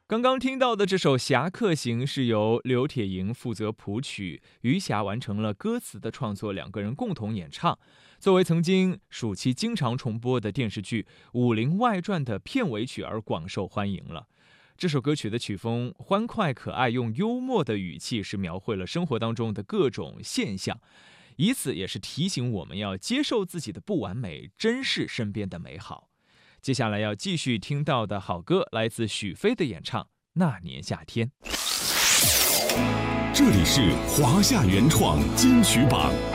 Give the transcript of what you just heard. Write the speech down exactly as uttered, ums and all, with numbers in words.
刚刚听到的这首《侠客行》是由刘铁营负责谱曲，余霞完成了歌词的创作，两个人共同演唱。作为曾经暑期经常重播的电视剧《武林外传》的片尾曲而广受欢迎了。这首歌曲的曲风欢快可爱，用幽默的语气是描绘了生活当中的各种现象，以此也是提醒我们要接受自己的不完美，珍视身边的美好。接下来要继续听到的好歌来自许飞的演唱《那年夏天》。 这里是华夏原创金曲榜。